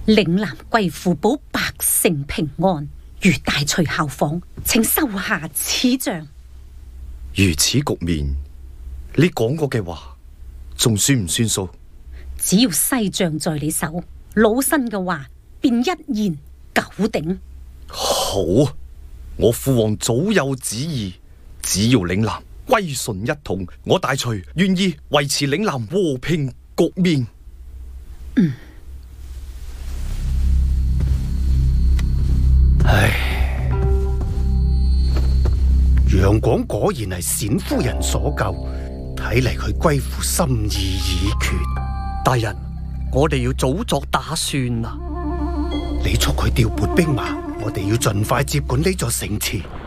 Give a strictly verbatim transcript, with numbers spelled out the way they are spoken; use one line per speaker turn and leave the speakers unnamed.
嶺南貴婦保百姓平安，如大隋效仿，請收下此帳。
如此局面，你講過嘅話仲算唔算數？
只要西帳在你手，老身嘅話便一言九鼎。
好，我父王早有旨意，只要嶺南歸順一統，我大隋願意維持嶺南和平局面。
嗯。
唉，楊廣果然係冼夫人所救，睇嚟佢歸父心意已決。
大人，我哋要早作打算啊！
你速去調撥兵馬，我哋要盡快接管呢座城池。